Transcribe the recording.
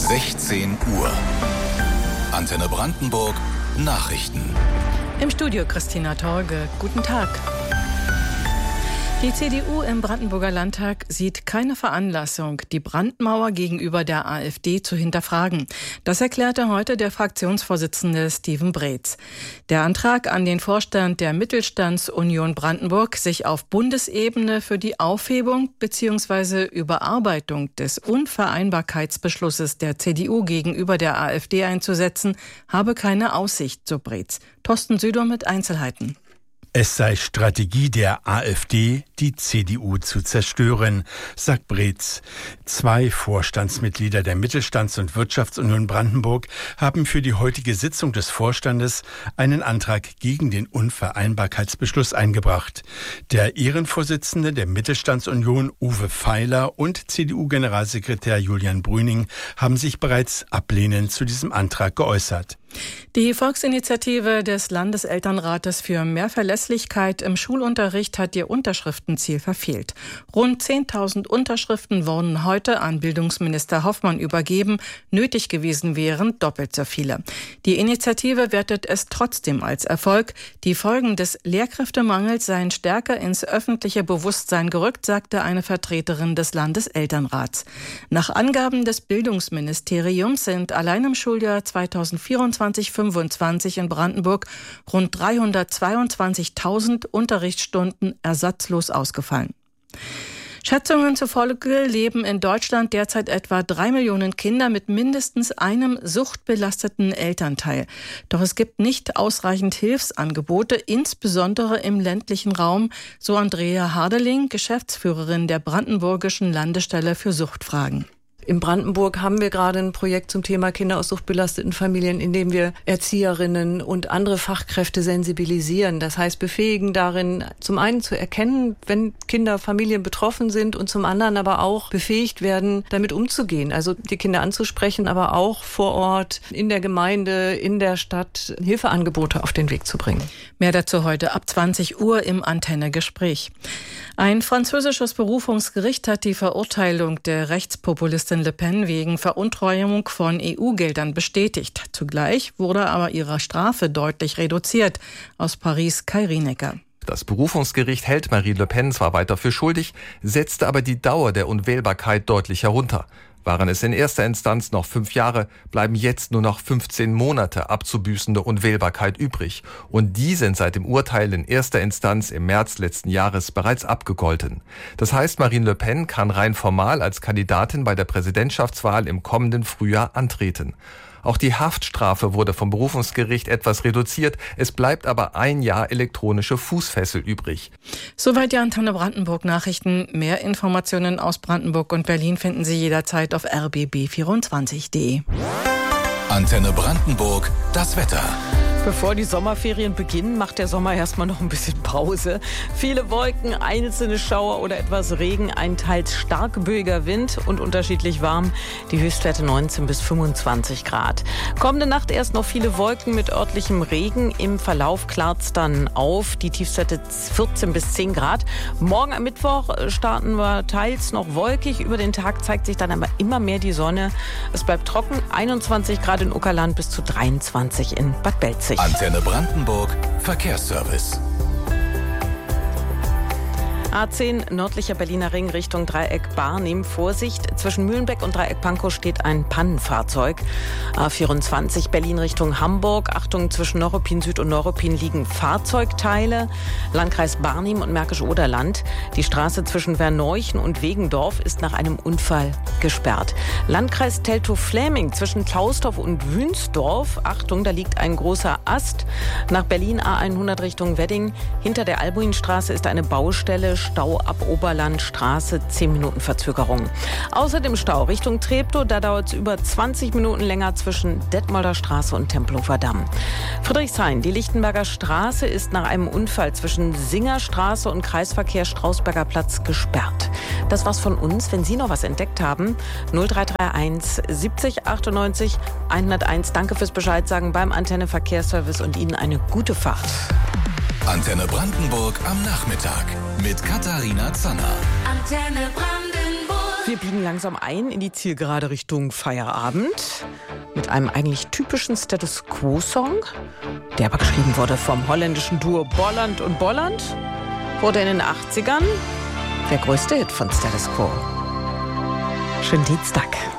16 Uhr. Antenne Brandenburg Nachrichten. Im Studio Christina Torge. Guten Tag. Die CDU im Brandenburger Landtag sieht keine Veranlassung, die Brandmauer gegenüber der AfD zu hinterfragen. Das erklärte heute der Fraktionsvorsitzende Steven Breetz. Der Antrag an den Vorstand der Mittelstandsunion Brandenburg, sich auf Bundesebene für die Aufhebung bzw. Überarbeitung des Unvereinbarkeitsbeschlusses der CDU gegenüber der AfD einzusetzen, habe keine Aussicht, so Breetz. Thorsten Süder mit Einzelheiten. Es sei Strategie der AfD, die CDU zu zerstören, sagt Breetz. 2 Vorstandsmitglieder der Mittelstands- und Wirtschaftsunion Brandenburg haben für die heutige Sitzung des Vorstandes einen Antrag gegen den Unvereinbarkeitsbeschluss eingebracht. Der Ehrenvorsitzende der Mittelstandsunion, Uwe Feiler, und CDU-Generalsekretär Julian Brüning haben sich bereits ablehnend zu diesem Antrag geäußert. Die Volksinitiative des Landeselternrates für mehr Verlässlichkeit im Schulunterricht hat ihr Unterschriftenziel verfehlt. Rund 10.000 Unterschriften wurden heute an Bildungsminister Hoffmann übergeben. Nötig gewesen wären doppelt so viele. Die Initiative wertet es trotzdem als Erfolg. Die Folgen des Lehrkräftemangels seien stärker ins öffentliche Bewusstsein gerückt, sagte eine Vertreterin des Landeselternrats. Nach Angaben des Bildungsministeriums sind allein im Schuljahr 2024/25 in Brandenburg rund 322.000 Unterrichtsstunden ersatzlos ausgefallen. Schätzungen zufolge leben in Deutschland derzeit etwa 3 Millionen Kinder mit mindestens einem suchtbelasteten Elternteil. Doch es gibt nicht ausreichend Hilfsangebote, insbesondere im ländlichen Raum, so Andrea Hardeling, Geschäftsführerin der Brandenburgischen Landesstelle für Suchtfragen. In Brandenburg haben wir gerade ein Projekt zum Thema Kinder aus suchtbelasteten Familien, in dem wir Erzieherinnen und andere Fachkräfte sensibilisieren. Das heißt, befähigen darin, zum einen zu erkennen, wenn Kinder, Familien betroffen sind, und zum anderen aber auch befähigt werden, damit umzugehen. Also die Kinder anzusprechen, aber auch vor Ort, in der Gemeinde, in der Stadt, Hilfeangebote auf den Weg zu bringen. Mehr dazu heute ab 20 Uhr im Antenne-Gespräch. Ein französisches Berufungsgericht hat die Verurteilung der Rechtspopulistin Le Pen wegen Veruntreuung von EU-Geldern bestätigt. Zugleich wurde aber ihre Strafe deutlich reduziert. Aus Paris, Kai Rienecker. Das Berufungsgericht hält Marine Le Pen zwar weiter für schuldig, setzte aber die Dauer der Unwählbarkeit deutlich herunter. Waren es in erster Instanz noch 5 Jahre, bleiben jetzt nur noch 15 Monate abzubüßende Unwählbarkeit übrig. Und die sind seit dem Urteil in erster Instanz im März letzten Jahres bereits abgegolten. Das heißt, Marine Le Pen kann rein formal als Kandidatin bei der Präsidentschaftswahl im kommenden Frühjahr antreten. Auch die Haftstrafe wurde vom Berufungsgericht etwas reduziert. Es bleibt aber 1 Jahr elektronische Fußfessel übrig. Soweit die Antenne Brandenburg Nachrichten. Mehr Informationen aus Brandenburg und Berlin finden Sie jederzeit auf rbb24.de. Antenne Brandenburg, das Wetter. Bevor die Sommerferien beginnen, macht der Sommer erstmal noch ein bisschen Pause. Viele Wolken, einzelne Schauer oder etwas Regen, ein teils stark böiger Wind und unterschiedlich warm. Die Höchstwerte 19 bis 25 Grad. Kommende Nacht erst noch viele Wolken mit örtlichem Regen. Im Verlauf klart's dann auf. Die Tiefstwerte 14 bis 10 Grad. Morgen am Mittwoch starten wir teils noch wolkig. Über den Tag zeigt sich dann aber immer mehr die Sonne. Es bleibt trocken. 21 Grad in Uckerland bis zu 23 in Bad Belzig. Antenne Brandenburg Verkehrsservice. A10 nördlicher Berliner Ring Richtung Dreieck Barnim. Vorsicht, zwischen Mühlenbeck und Dreieck Pankow steht ein Pannenfahrzeug. A24 Berlin Richtung Hamburg. Achtung, zwischen Neuruppin Süd und Neuruppin liegen Fahrzeugteile. Landkreis Barnim und Märkisch-Oderland. Die Straße zwischen Verneuchen und Wegendorf ist nach einem Unfall gesperrt. Landkreis Teltow-Fläming zwischen Klausdorf und Wünsdorf. Achtung, da liegt ein großer Ast. Nach Berlin A100 Richtung Wedding. Hinter der Albuinstraße ist eine Baustelle. Stau ab Oberlandstraße, 10 Minuten Verzögerung. Außerdem Stau Richtung Treptow, da dauert es über 20 Minuten länger zwischen Detmolder Straße und Tempelhofer Damm. Friedrichshain, die Lichtenberger Straße ist nach einem Unfall zwischen Singerstraße und Kreisverkehr Strausberger Platz gesperrt. Das war's von uns. Wenn Sie noch was entdeckt haben, 0331 70 98 101. Danke fürs Bescheid sagen beim Antenne Verkehrsservice und Ihnen eine gute Fahrt. Antenne Brandenburg am Nachmittag mit Katharina Zanner. Antenne Brandenburg. Wir biegen langsam ein in die Zielgerade Richtung Feierabend mit einem eigentlich typischen Status Quo-Song, der aber geschrieben wurde vom holländischen Duo Bolland und Bolland, wurde in den 80ern der größte Hit von Status Quo. Schönen Dienstag.